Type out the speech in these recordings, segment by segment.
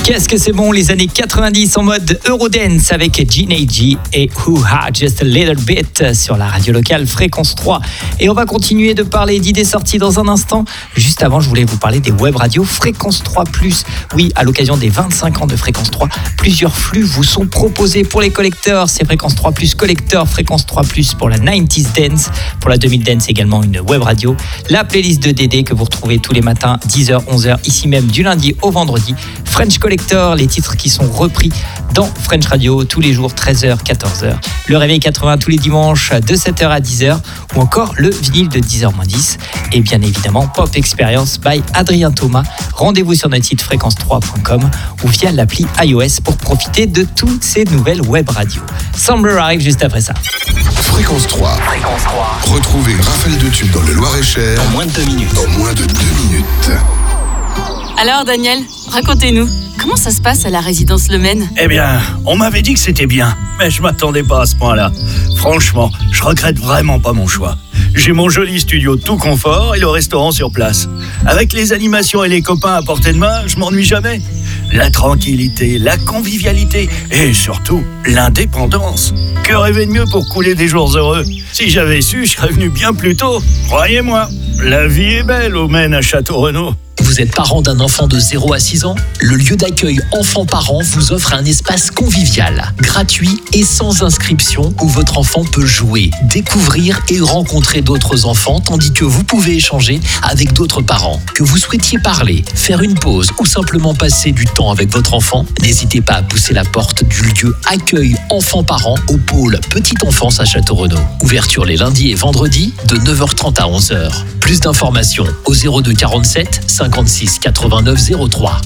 Qu'est-ce que c'est bon, les années 90 en mode Eurodance avec G et Who Had Just a Little Bit sur la radio locale Fréquence 3. Et on va continuer de parler d'idées sorties dans un instant. Juste avant, je voulais vous parler des web radios Fréquence 3 Plus. Oui, à l'occasion des 25 ans de Fréquence 3, plusieurs flux vous sont proposés pour les collecteurs. C'est Fréquence 3 Plus Collector, Fréquence 3 Plus pour la 90s Dance, pour la 2000 Dance également une web radio. La playlist de Dédé que vous retrouvez tous les matins 10h, 11h, ici même du lundi au vendredi. French Collector, les titres qui sont repris dans French Radio tous les jours 13h, 14h. Le réveil 80 tous les dimanches de 7h à 10h ou encore le vinyle de 10h-10. Et bien évidemment Pop Experience by Adrien Thomas. Rendez-vous sur notre site fréquence3.com ou via l'appli iOS pour profiter de toutes ces nouvelles web radios. Summer arrive juste après ça. Fréquence 3. Retrouvez une rafale de tubes dans le Loir-et-Cher en moins de 2 minutes. En moins de 2 minutes. Alors Daniel, racontez-nous, comment ça se passe à la résidence Le Maine ? Eh bien, on m'avait dit que c'était bien, mais je m'attendais pas à ce point-là. Franchement, je regrette vraiment pas mon choix. J'ai mon joli studio tout confort et le restaurant sur place. Avec les animations et les copains à portée de main, je m'ennuie jamais. La tranquillité, la convivialité et surtout l'indépendance. Que rêver de mieux pour couler des jours heureux ? Si j'avais su, je serais venu bien plus tôt. Croyez-moi, la vie est belle au Maine à Château-Renaud. Vous êtes parent d'un enfant de 0 à 6 ans ? Le lieu d'accueil enfants-parents vous offre un espace convivial, gratuit et sans inscription où votre enfant peut jouer, découvrir et rencontrer d'autres enfants tandis que vous pouvez échanger avec d'autres parents. Que vous souhaitiez parler, faire une pause ou simplement passer du temps avec votre enfant, n'hésitez pas à pousser la porte du lieu accueil enfants-parents au pôle Petite Enfance à Château-Renaud. Ouverture les lundis et vendredis de 9h30 à 11h. Plus d'informations au 02 47 56 89 03.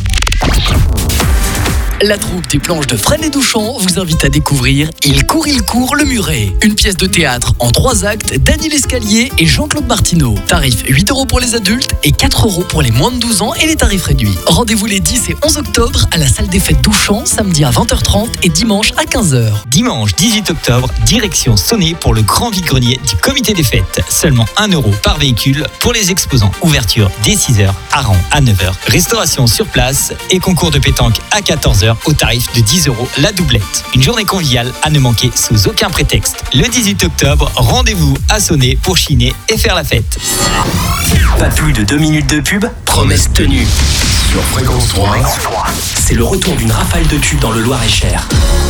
La troupe des planches de Fresnes et Douchamp vous invite à découvrir Il court, le muret. Une pièce de théâtre en 3 actes d'Annie Lescalier et Jean-Claude Martineau. Tarif 8 € pour les adultes et 4 € pour les moins de 12 ans et les tarifs réduits. Rendez-vous les 10 et 11 octobre à la salle des fêtes Douchamp, samedi à 20h30 et dimanche à 15h. Dimanche 18 octobre, direction Sonnay pour le grand vide-grenier du comité des fêtes. Seulement 1 € par véhicule pour les exposants. Ouverture dès 6h, Aran à 9h. Restauration sur place et concours de pétanque à 14h. Au tarif de 10 € la doublette. Une journée conviviale à ne manquer sous aucun prétexte. Le 18 octobre, rendez-vous à Sonnay pour chiner et faire la fête. Pas plus de 2 minutes de pub, promesse tenue. Sur Fréquence 3. C'est le retour d'une rafale de tubes dans le Loir-et-Cher.